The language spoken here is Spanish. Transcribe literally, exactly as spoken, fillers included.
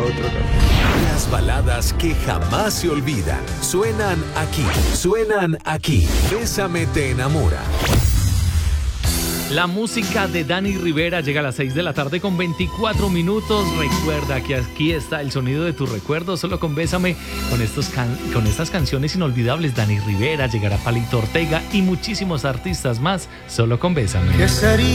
Otro no. Las baladas que jamás se olvidan suenan aquí, suenan aquí. Bésame te enamora. La música de Danny Rivera llega a las seis de la tarde con veinticuatro minutos. Recuerda que aquí está el sonido de tu recuerdo, solo con Bésame, con, estos can- con estas canciones inolvidables. Danny Rivera, llegará Palito Ortega y muchísimos artistas más, solo con Bésame.